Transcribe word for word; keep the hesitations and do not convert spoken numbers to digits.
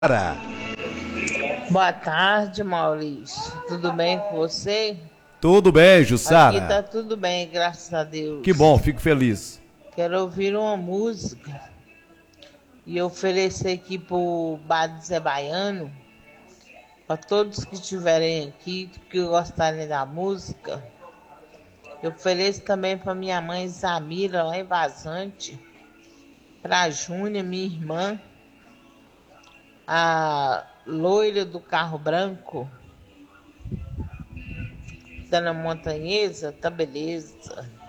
Boa tarde, Maurício. Tudo bem com você? Tudo bem, Jussara? Aqui tá tudo bem, graças a Deus. Que bom, fico feliz. Quero ouvir uma música e oferecer aqui pro Bar do Zé Baiano, para todos que estiverem aqui, que gostarem da música. Eu ofereço também para minha mãe Zamira, lá em Vazante, para a Júnia, minha irmã, a loira do carro branco, Dona Montanhesa, tá beleza.